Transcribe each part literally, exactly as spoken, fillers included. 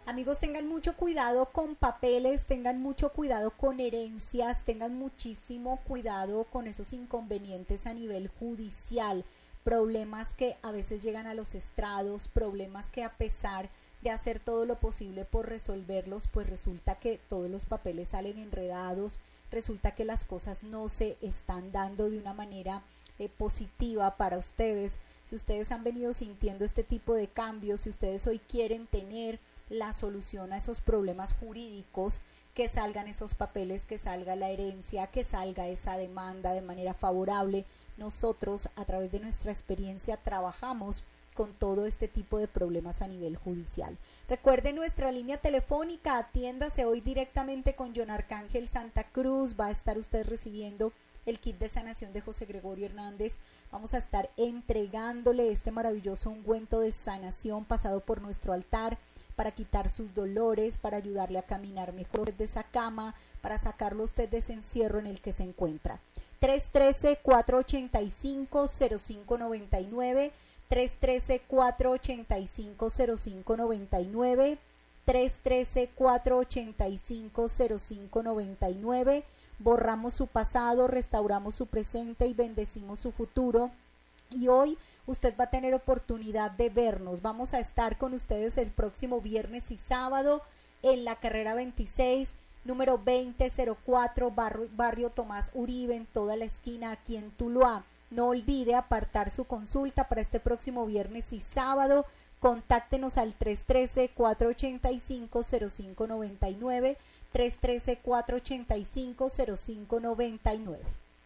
Amigos, tengan mucho cuidado con papeles, tengan mucho cuidado con herencias, tengan muchísimo cuidado con esos inconvenientes a nivel judicial, problemas que a veces llegan a los estrados, problemas que a pesar de hacer todo lo posible por resolverlos, pues resulta que todos los papeles salen enredados, resulta que las cosas no se están dando de una manera eh, positiva para ustedes. Si ustedes han venido sintiendo este tipo de cambios, si ustedes hoy quieren tener la solución a esos problemas jurídicos, que salgan esos papeles, que salga la herencia, que salga esa demanda de manera favorable. Nosotros, a través de nuestra experiencia, trabajamos con todo este tipo de problemas a nivel judicial. Recuerden nuestra línea telefónica, atiéndase hoy directamente con John Arcángel Santa Cruz, va a estar usted recibiendo el kit de sanación de José Gregorio Hernández. Vamos a estar entregándole este maravilloso ungüento de sanación pasado por nuestro altar, para quitar sus dolores, para ayudarle a caminar mejor de esa cama, para sacarlo usted de ese encierro en el que se encuentra. tres uno tres, cuatro ocho cinco, cero cinco nueve nueve, tres uno tres, cuatro ocho cinco, cero cinco nueve nueve, tres uno tres, cuatro ocho cinco, cero cinco nueve nueve. Borramos su pasado, restauramos su presente y bendecimos su futuro. Y hoy usted va a tener oportunidad de vernos. Vamos a estar con ustedes el próximo viernes y sábado en la carrera veintiséis, número veinte cero cuatro, barrio, barrio Tomás Uribe, en toda la esquina aquí en Tuluá. No olvide apartar su consulta para este próximo viernes y sábado. Contáctenos al tres uno tres, cuatro ocho cinco, cero cinco nueve nueve, tres uno tres, cuatro ocho cinco, cero cinco nueve nueve.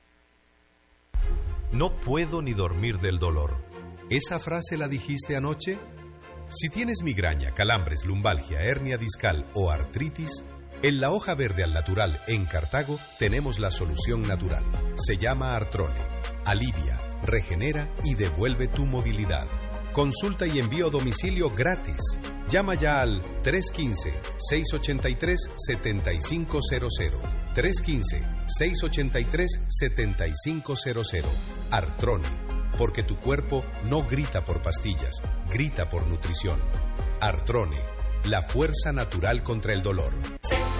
No puedo ni dormir del dolor. ¿Esa frase la dijiste anoche? Si tienes migraña, calambres, lumbalgia, hernia discal o artritis, en la hoja verde al natural en Cartago tenemos la solución natural. Se llama Artrone. Alivia, regenera y devuelve tu movilidad. Consulta y envío a domicilio gratis. Llama ya al tres uno cinco, seis ocho tres, siete cinco cero cero. tres uno cinco, seis ocho tres, siete cinco cero cero. Artrone, porque tu cuerpo no grita por pastillas, grita por nutrición. Artrone, la fuerza natural contra el dolor.